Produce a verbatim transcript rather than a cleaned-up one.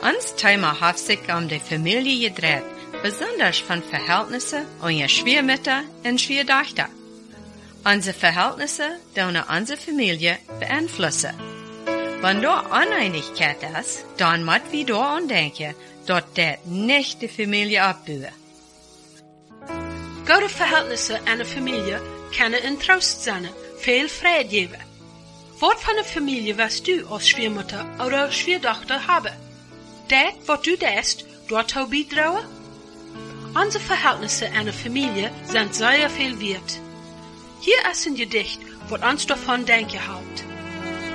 Ons Thema hat sich um die Familie gedreht, besonders von Verhältnissen unter Schwiegermütter und Schwiegertöchter. Unsere Verhältnisse können unsere Familie beeinflussen. Wenn da Uneinigkeit ist, dann muss wir daran denken, dass das nicht die Familie abbauen. Gute Verhältnisse in einer Familie können ein Trost sein, viel Freude geben. Was für eine Familie wirst du als Schwiegermutter oder Schwiegertochter haben? Das, was du denkst, dazu beitragen? Unsere Verhältnisse in einer Familie sind sehr viel wert. Hier ist ein Gedicht, was uns davon denken hält.